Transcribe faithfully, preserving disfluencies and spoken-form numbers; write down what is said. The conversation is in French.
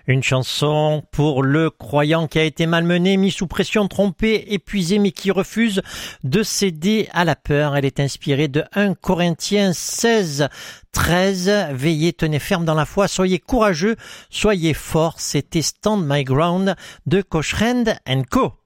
Une chanson pour le croyant qui a été malmené, mis sous pression, trompé, épuisé, mais qui refuse de céder à la peur. Elle est inspirée de premier Corinthiens seize, treize. Veillez, tenez ferme dans la foi, soyez courageux, soyez forts. C'était Stand My Ground de Cochrane and Co.